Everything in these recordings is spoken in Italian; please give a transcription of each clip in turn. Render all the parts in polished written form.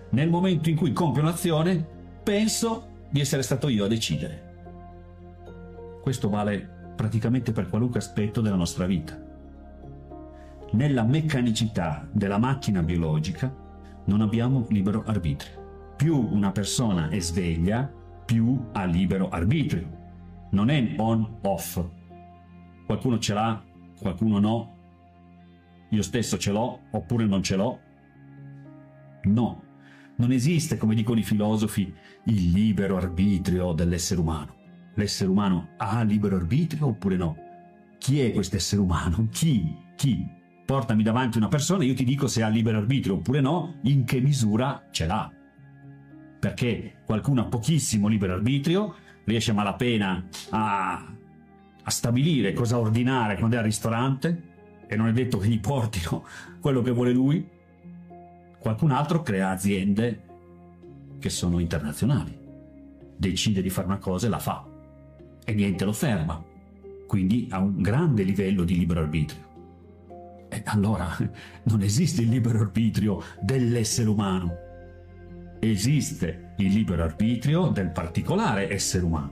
Nel momento in cui compio un'azione, penso di essere stato io a decidere. Questo vale praticamente per qualunque aspetto della nostra vita. Nella meccanicità della macchina biologica non abbiamo libero arbitrio. Più una persona è sveglia, più ha libero arbitrio. Non è on-off. Qualcuno ce l'ha, qualcuno no. Io stesso ce l'ho, oppure non ce l'ho. No, non esiste, come dicono i filosofi, il libero arbitrio dell'essere umano. L'essere umano ha libero arbitrio oppure no? Chi è questo essere umano? Chi? Portami davanti una persona e io ti dico se ha libero arbitrio oppure no, in che misura ce l'ha. Perché qualcuno ha pochissimo libero arbitrio, riesce a malapena a stabilire cosa ordinare quando è al ristorante, e non è detto che gli portino quello che vuole lui. Qualcun altro crea aziende che sono internazionali, decide di fare una cosa e la fa, e niente lo ferma, quindi ha un grande livello di libero arbitrio. E allora non esiste il libero arbitrio dell'essere umano, esiste il libero arbitrio del particolare essere umano.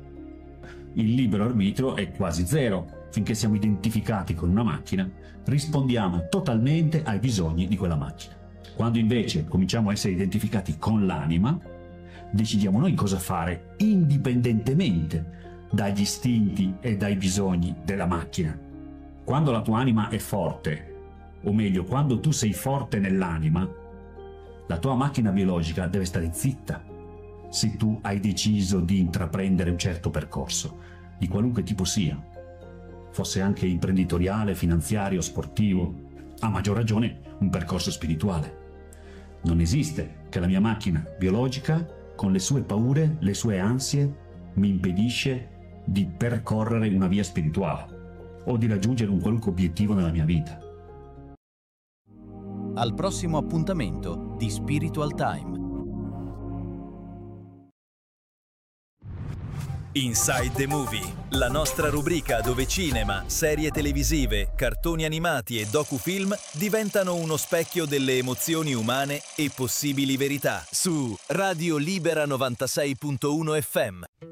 Il libero arbitrio è quasi zero. Finché siamo identificati con una macchina, rispondiamo totalmente ai bisogni di quella macchina. Quando invece cominciamo a essere identificati con l'anima, decidiamo noi cosa fare indipendentemente dagli istinti e dai bisogni della macchina. Quando la tua anima è forte, o meglio, quando tu sei forte nell'anima, la tua macchina biologica deve stare zitta se tu hai deciso di intraprendere un certo percorso, di qualunque tipo sia, fosse anche imprenditoriale, finanziario, sportivo, a maggior ragione un percorso spirituale. Non esiste che la mia macchina biologica, con le sue paure, le sue ansie, mi impedisce di percorrere una via spirituale o di raggiungere un qualunque obiettivo nella mia vita. Al prossimo appuntamento di Spiritual Time. Inside the Movie, la nostra rubrica dove cinema, serie televisive, cartoni animati e docufilm diventano uno specchio delle emozioni umane e possibili verità, su Radio Libera 96.1 FM.